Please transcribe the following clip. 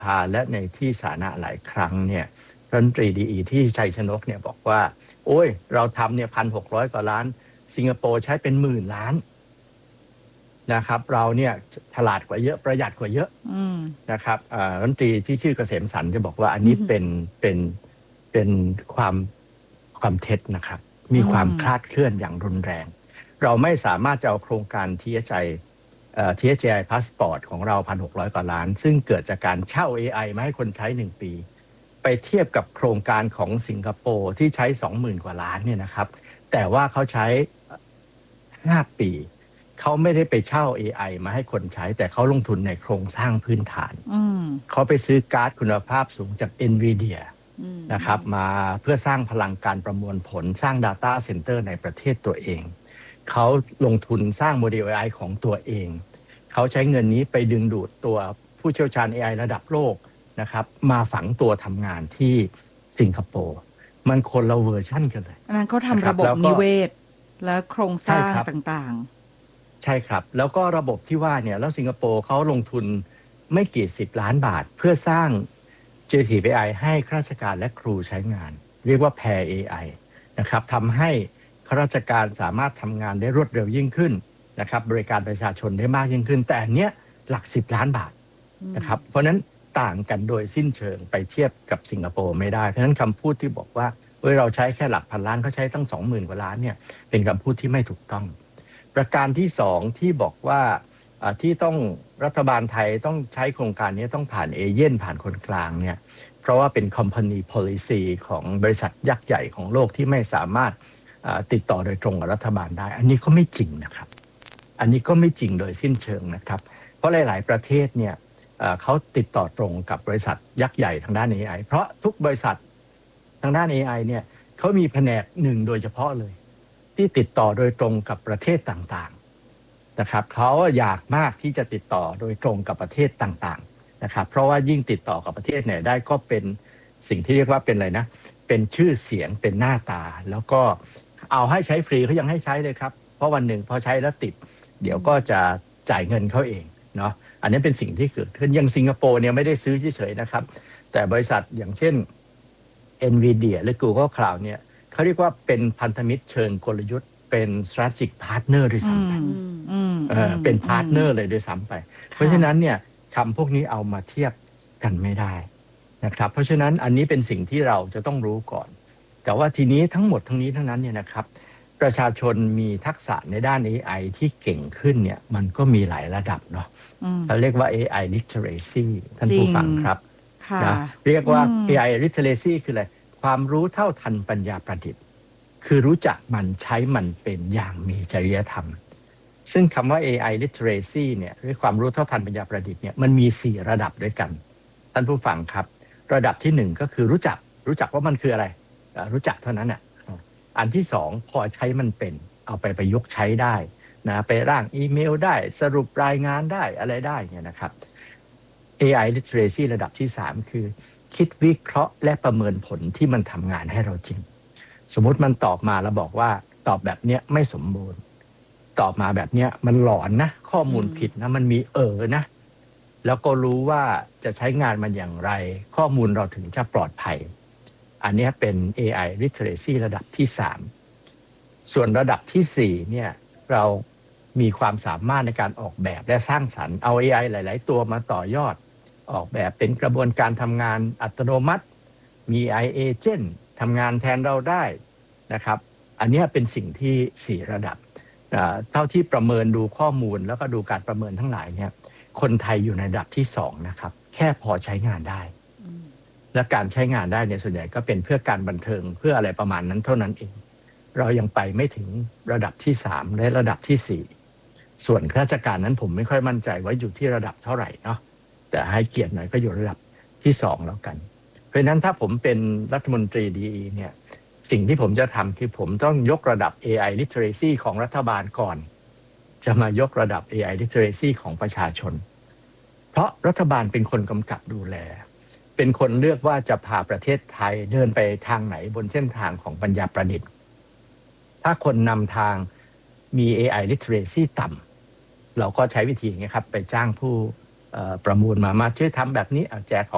ภาและในที่สาธารณะหลายครั้งเนี่ยรัฐมนตรีดีที่ชัยชนกเนี่ยบอกว่าโอ้ยเราทำเนี่ย1,600 กว่าล้านสิงคโปร์ใช้เป็น10,000 ล้านนะครับเราเนี่ยฉลาดกว่าเยอะประหยัดกว่าเยอะนะครับรัฐมนตรีที่ชื่อเกษมสันต์จะบอกว่าอันนี้เป็นความเท็จนะครับมีความคลาดเคลื่อนอย่างรุนแรงเราไม่สามารถจะเอาโครงการ THI Passport ของเรา 1,600 กว่าล้านซึ่งเกิดจากการเช่า AI มาให้คนใช้1 ปีไปเทียบกับโครงการของสิงคโปร์ที่ใช้ 20,000 กว่าล้านเนี่ยนะครับแต่ว่าเขาใช้5 ปีเขาไม่ได้ไปเช่า AI มาให้คนใช้แต่เขาลงทุนในโครงสร้างพื้นฐานเขาไปซื้อการ์ดคุณภาพสูงจาก NVIDIA นะครับมาเพื่อสร้างพลังการประมวลผลสร้าง Data Center ในประเทศตัวเองเขาลงทุนสร้างโมเดล AI ของตัวเองเขาใช้เงินนี้ไปดึงดูดตัวผู้เชี่ยวชาญ AI ระดับโลกนะครับมาฝังตัวทำงานที่สิงคโปร์มันคนละเวอร์ชั่นกันเลยอันนั้นเขาทำระบบนิเวศและโครงสร้างต่างๆใช่ครับแล้วก็ระบบที่ว่าเนี่ยแล้วสิงคโปร์เขาลงทุนไม่กี่10 ล้านบาทเพื่อสร้าง Generative AI ให้ข้าราชการและครูใช้งานเรียกว่า Pair AI นะครับทำให้ข้าราชการสามารถทำงานได้รวดเร็วยิ่งขึ้นนะครับบริการประชาชนได้มากยิ่งขึ้นแต่อันเนี้ยหลัก10 ล้านบาทนะครับเพราะนั้นต่างกันโดยสิ้นเชิงไปเทียบกับสิงคโปร์ไม่ได้เพราะฉะนั้นคำพูดที่บอกว่าเราใช้แค่หลักพันล้านเขาใช้ตั้ง 20,000 กว่าล้านเนี่ยเป็นคำพูดที่ไม่ถูกต้องประการที่2ที่บอกว่าที่ต้องรัฐบาลไทยต้องใช้โครงการนี้ต้องผ่านเอเย่นผ่านคนกลางเนี่ยเพราะว่าเป็น company policy ของบริษัทยักษ์ใหญ่ของโลกที่ไม่สามารถติดต่อโดยตรงกับรัฐบาลได้อันนี้ก็ไม่จริงนะครับอันนี้ก็ไม่จริงโดยสิ้นเชิงนะครับเพราะหลายๆประเทศเนี่ยเขาติดต่อตรงกับบริษัทยักษ์ใหญ่ทางด้าน AI เพราะทุกบริษัททางด้าน AI เนี่ยเขามีแผนกหนึ่งโดยเฉพาะเลยที่ติดต่อโดยตรงกับประเทศต่างๆนะครับเขาอยากมากที่จะติดต่อโดยตรงกับประเทศต่างๆนะครับเพราะว่ายิ่งติดต่อกับประเทศไหนได้ก็เป็นสิ่งที่เรียกว่าเป็นอะไรนะเป็นชื่อเสียงเป็นหน้าตาแล้วก็เอาให้ใช้ฟรีเขายังให้ใช้เลยครับเพราะวันหนึ่งพอใช้แล้วติดเดี๋ยวก็จะจ่ายเงินเขาเองเนาะอันนี้เป็นสิ่งที่เกิดขึ้นยังสิงคโปร์เนี่ยไม่ได้ซื้อเฉยๆนะครับแต่บริษัทอย่างเช่น NVIDIA หรือ Google Cloud เนี่ยเขาเรียกว่าเป็นพันธมิตรเชิงกลยุทธ์เป็น strategic partner ด้วยซ้ำไปเป็น partner เลยด้วยซ้ำไปเพราะฉะนั้นเนี่ยคำพวกนี้เอามาเทียบกันไม่ได้นะครับเพราะฉะนั้นอันนี้เป็นสิ่งที่เราจะต้องรู้ก่อนแต่ว่าทีนี้ทั้งหมดทั้งนี้ทั้งนั้นเนี่ยนะครับประชาชนมีทักษะในด้าน AI ที่เก่งขึ้นเนี่ยมันก็มีหลายระดับเนาะเราเรียกว่า AI literacy ท่านผู้ฟังครับนะเรียกว่า AI literacy คืออะไรความรู้เท่าทันปัญญาประดิษฐ์คือรู้จักมันใช้มันเป็นอย่างมีจริยธรรมซึ่งคำว่า AI literacy เนี่ยหรือความรู้เท่าทันปัญญาประดิษฐ์เนี่ยมันมี4ระดับด้วยกันท่านผู้ฟังครับระดับที่1ก็คือรู้จักว่ามันคืออะไรรู้จักเท่านั้นน่ะอันที่2พอใช้มันเป็นเอาไปประยุกต์ใช้ได้นะไปร่างอีเมลได้สรุปรายงานได้อะไรได้เนี่ยนะครับ AI literacy ระดับที่3คือคิดวิเคราะห์และประเมินผลที่มันทำงานให้เราจริงสมมุติมันตอบมาแล้วบอกว่าตอบแบบเนี้ยไม่สมบูรณ์ตอบมาแบบเนี้ยมันหลอนนะข้อมูลผิดนะมันมีนะแล้วก็รู้ว่าจะใช้งานมันอย่างไรข้อมูลเราถึงจะปลอดภัยอันนี้เป็น AI literacy ระดับที่3ส่วนระดับที่4เนี่ยเรามีความสามารถในการออกแบบและสร้างสรรค์เอา AI หลายๆตัวมาต่อยอดออกแบบเป็นกระบวนการทำงานอัตโนมัติมี AI agent ทำงานแทนเราได้นะครับอันนี้เป็นสิ่งที่4ระดับเท่าที่ประเมินดูข้อมูลแล้วก็ดูการประเมินทั้งหลายเนี่ยคนไทยอยู่ในระดับที่2นะครับแค่พอใช้งานได้และการใช้งานได้เนี่ยส่วนใหญ่ก็เป็นเพื่อการบันเทิงเพื่ออะไรประมาณนั้นเท่านั้นเองเรายังไปไม่ถึงระดับที่3และระดับที่4ส่วนข้าราชการนั้นผมไม่ค่อยมั่นใจว่าอยู่ที่ระดับเท่าไหร่เนาะแต่ให้เกียรติหน่อยก็อยู่ระดับที่2แล้วกันเพราะฉะนั้นถ้าผมเป็นรัฐมนตรีดีเนี่ยสิ่งที่ผมจะทำคือผมต้องยกระดับ AI literacy ของรัฐบาลก่อนจะมายกระดับ AI literacy ของประชาชนเพราะรัฐบาลเป็นคนกำกับดูแลเป็นคนเลือกว่าจะพาประเทศไทยเดินไปทางไหนบนเส้นทางของปัญญาประดิษฐ์ถ้าคนนำทางมี AI literacy ต่ำเราก็ใช้วิธีอย่างนี้ครับไปจ้างผู้ประมูลมาช่วยทำแบบนี้แจกของ